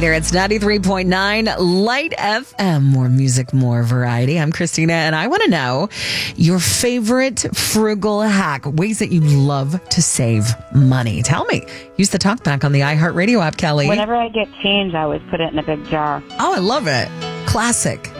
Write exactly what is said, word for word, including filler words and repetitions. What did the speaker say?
there. It's ninety-three point nine Light F M. More music, more variety. I'm Christina, and I want to know your favorite frugal hack, ways that you love to save money. Tell me. Use the talkback on the iHeartRadio app, Kelly. Whenever I get change, I always put it in a big jar. Oh, I love it. Classic.